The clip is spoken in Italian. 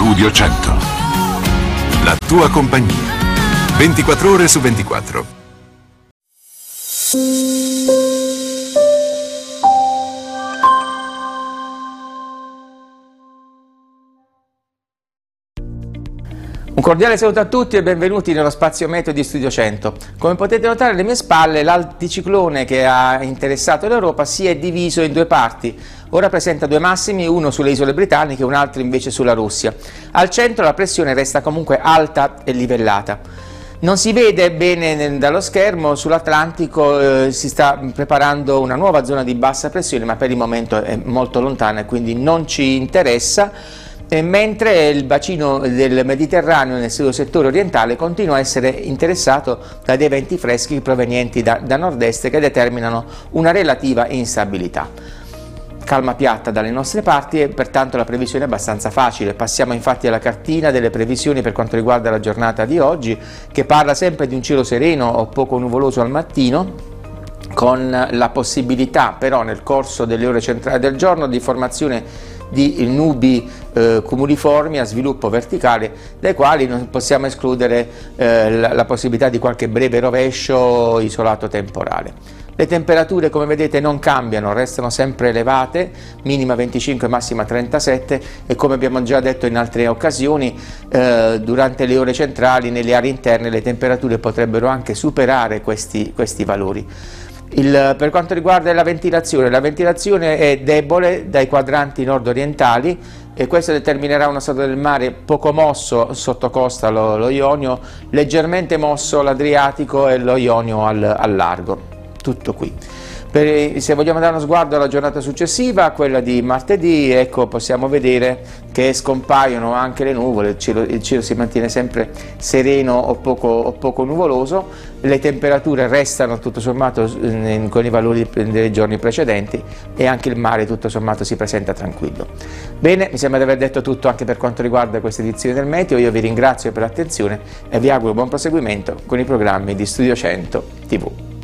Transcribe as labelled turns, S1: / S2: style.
S1: Studio 100. La tua compagnia. 24 ore su 24.
S2: Un cordiale saluto a tutti e benvenuti nello spazio meteo di Studio 100. Come potete notare alle mie spalle, l'anticiclone che ha interessato l'Europa si è diviso in due parti. Ora presenta due massimi, uno sulle isole britanniche e un altro invece sulla Russia. Al centro la pressione resta comunque alta e livellata. Non si vede bene dallo schermo, sull'Atlantico si sta preparando una nuova zona di bassa pressione, ma per il momento è molto lontana e quindi non ci interessa. Mentre il bacino del Mediterraneo nel suo settore orientale continua a essere interessato da dei venti freschi provenienti da nord-est che determinano una relativa instabilità. Calma piatta dalle nostre parti e pertanto la previsione è abbastanza facile. Passiamo infatti alla cartina delle previsioni per quanto riguarda la giornata di oggi, che parla sempre di un cielo sereno o poco nuvoloso al mattino, con la possibilità però nel corso delle ore centrali del giorno di formazione di nubi cumuliformi a sviluppo verticale, dai quali non possiamo escludere la possibilità di qualche breve rovescio isolato temporale. Le temperature, come vedete, non cambiano, restano sempre elevate, minima 25, massima 37, e come abbiamo già detto in altre occasioni, durante le ore centrali nelle aree interne le temperature potrebbero anche superare questi valori. Per quanto riguarda la ventilazione è debole dai quadranti nord-orientali e questo determinerà uno stato del mare poco mosso sotto costa lo Ionio, leggermente mosso l'Adriatico e lo Ionio al largo. Tutto qui. Se vogliamo dare uno sguardo alla giornata successiva, quella di martedì, ecco, possiamo vedere che scompaiono anche le nuvole, il cielo si mantiene sempre sereno o poco nuvoloso, le temperature restano tutto sommato con i valori dei giorni precedenti e anche il mare tutto sommato si presenta tranquillo. Bene, mi sembra di aver detto tutto anche per quanto riguarda questa edizione del Meteo. Io vi ringrazio per l'attenzione e vi auguro buon proseguimento con i programmi di Studio 100 TV.